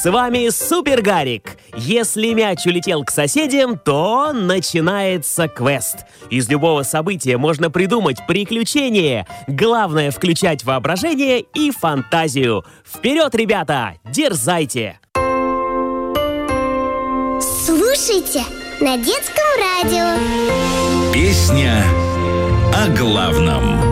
С вами Супер Гарик. Если мяч улетел к соседям, то начинается квест. Из любого события можно придумать приключение. Главное включать воображение и фантазию. Вперед, ребята, дерзайте! Слушайте на детском радио. Песня о главном.